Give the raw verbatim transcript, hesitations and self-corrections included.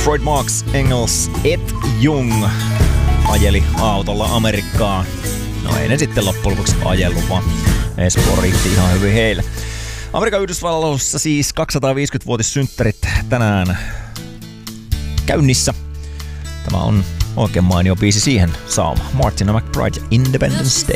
Freud, Marx, Engels et Jung ajeli autolla Amerikkaa. No ei ne sitten loppujen lopuksi ajellut, vaan Espoo riitti ihan hyvin heille. Amerikan Yhdysvalloissa siis kaksisataaviisikymmenvuotissynttärit tänään käynnissä. Tämä on oikein mainio biisi siihen sauma. Martina McBride, Independence Day.